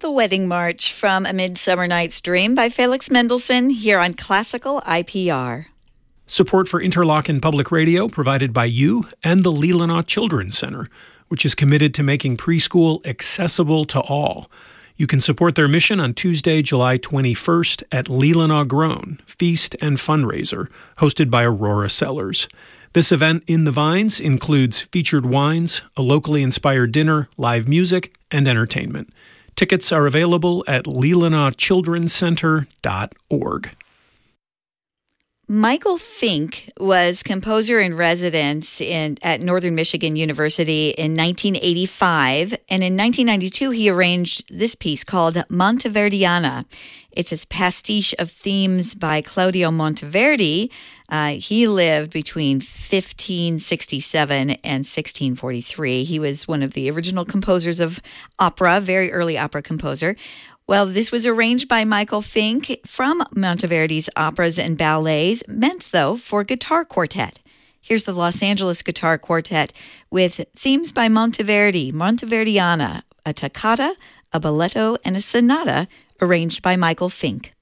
The Wedding March from A Midsummer Night's Dream by Felix Mendelssohn here on Classical IPR. Support for Interlochen Public Radio provided by you and the Leelanau Children's Center, which is committed to making preschool accessible to all. You can support their mission on Tuesday, July 21st at Leelanau Grown, Feast and Fundraiser, hosted by Aurora Cellars. This event in the Vines includes featured wines, a locally inspired dinner, live music, and entertainment. Tickets are available at leelanauchildrenscenter.org. Michael Fink was composer in residence at Northern Michigan University in 1985, and in 1992 he arranged this piece called Monteverdiana. It's a pastiche of themes by Claudio Monteverdi. He lived between 1567 and 1643. He was one of the original composers of opera, very early opera composer. Well, this was arranged by Michael Fink from Monteverdi's operas and ballets, meant, though, for guitar quartet. Here's the Los Angeles Guitar Quartet with themes by Monteverdi, Monteverdiana, a toccata, a balletto, and a sonata arranged by Michael Fink.